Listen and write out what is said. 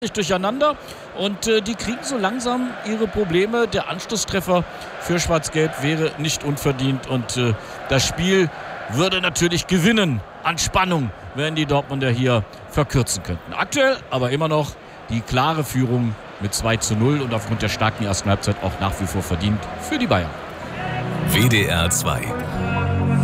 nicht durcheinander und die kriegen so langsam ihre Probleme. Der Anschlusstreffer für Schwarz-Gelb wäre nicht unverdient und das Spiel würde natürlich gewinnen an Spannung, wenn die Dortmunder hier verkürzen könnten. Aktuell aber immer noch die klare Führung mit 2:0 und aufgrund der starken ersten Halbzeit auch nach wie vor verdient für die Bayern. WDR 2